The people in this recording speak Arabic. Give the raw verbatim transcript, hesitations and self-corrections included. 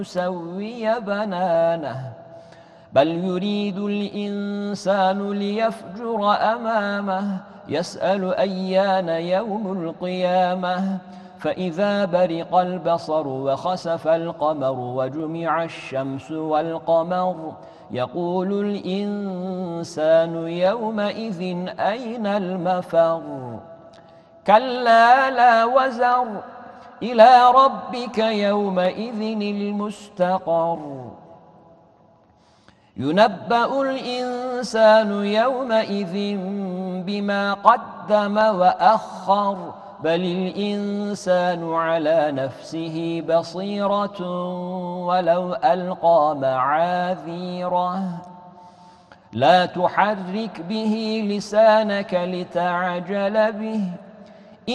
يسوي بنانه بل يريد الإنسان ليفجر أمامه يسأل أيان يوم القيامة فإذا برق البصر وخسف القمر وجمع الشمس والقمر يقول الإنسان يومئذ أين المفر كلا لا وزر إلى ربك يومئذ المستقر ينبأ الإنسان يومئذ بما قدم وأخر بل الإنسان على نفسه بصيرة ولو ألقى معاذيره لا تحرك به لسانك لتعجل به